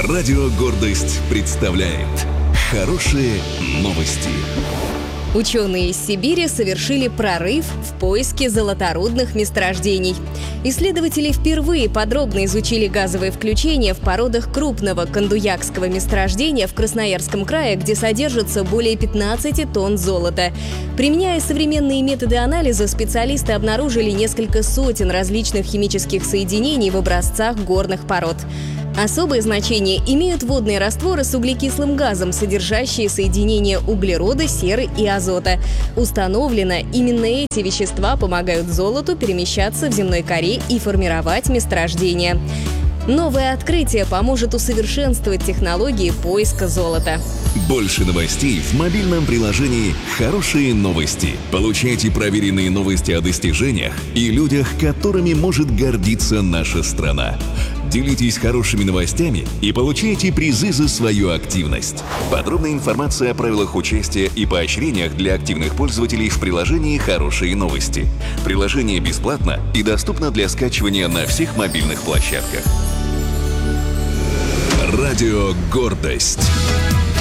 Радио «Гордость» представляет хорошие новости. Ученые из Сибири совершили прорыв в поиске золоторудных месторождений. Исследователи впервые подробно изучили газовые включения в породах крупного кандуякского месторождения в Красноярском крае, где содержится более 15 тонн золота. Применяя современные методы анализа, специалисты обнаружили несколько сотен различных химических соединений в образцах горных пород. Особое значение имеют водные растворы с углекислым газом, содержащие соединения углерода, серы и азота. Установлено, именно эти вещества помогают золоту перемещаться в земной коре и формировать месторождения. Новое открытие поможет усовершенствовать технологии поиска золота. Больше новостей в мобильном приложении «Хорошие новости». Получайте проверенные новости о достижениях и людях, которыми может гордиться наша страна. Делитесь хорошими новостями и получайте призы за свою активность. Подробная информация о правилах участия и поощрениях для активных пользователей в приложении «Хорошие новости». Приложение бесплатно и доступно для скачивания на всех мобильных площадках. Радио «Гордость».